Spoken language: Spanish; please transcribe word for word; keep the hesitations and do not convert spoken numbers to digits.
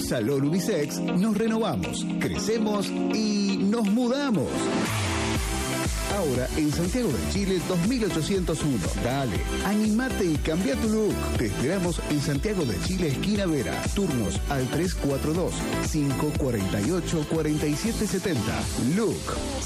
Salón Unisex, nos renovamos, crecemos y nos mudamos. Ahora en Santiago del Chile dos mil ochocientos uno. Dale, animate y cambia tu look. Te esperamos en Santiago del Chile, esquina Vera. Turnos al tres cuatro dos, cinco cuatro ocho, cuatro siete siete cero. Look